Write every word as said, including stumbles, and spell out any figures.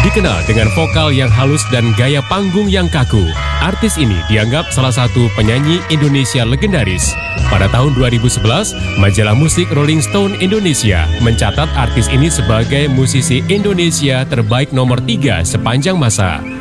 Dikenal dengan vokal yang halus dan gaya panggung yang kaku, artis ini dianggap salah satu penyanyi Indonesia legendaris. Pada tahun dua ribu sebelas, majalah musik Rolling Stone Indonesia mencatat artis ini sebagai musisi Indonesia terbaik nomor tiga sepanjang masa.